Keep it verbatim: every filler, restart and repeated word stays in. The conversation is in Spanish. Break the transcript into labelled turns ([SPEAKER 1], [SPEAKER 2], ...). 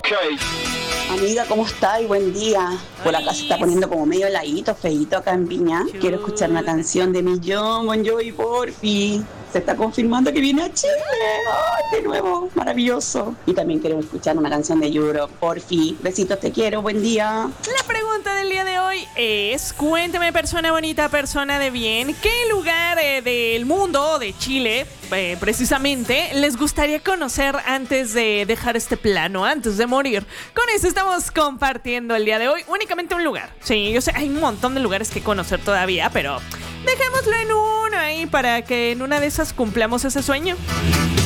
[SPEAKER 1] Amiga, ¿cómo está? Y buen día. Por acá se está poniendo como medio heladito, feíto acá en Viña. Quiero escuchar una canción de Millón, Bon Jovi, porfi. Se está confirmando que viene a Chile. ¡Ay, de nuevo! Maravilloso. Y también queremos escuchar una canción de Yuro, porfi. Besitos, te quiero, buen día.
[SPEAKER 2] La pregunta del día de hoy es: cuénteme, persona bonita, persona de bien, ¿qué lugar eh, del mundo, de Chile, eh, precisamente, les gustaría conocer antes de dejar este plano, antes de morir? Con eso estamos compartiendo el día de hoy únicamente un lugar. Sí, yo sé, hay un montón de lugares que conocer todavía, pero dejémoslo en uno ahí para que en una de esas cumplamos ese sueño.